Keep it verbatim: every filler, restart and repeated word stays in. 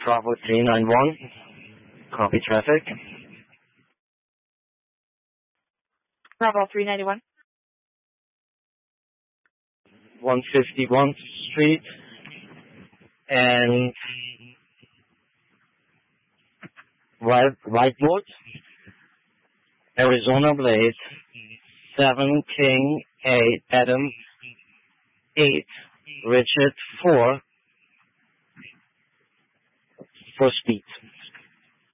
Bravo three nine one. Copy traffic. Bravo three ninety-one. one fifty-one Street and White, Whitewood, Arizona Blaze, seven King eight Adam eight Richard four for speed.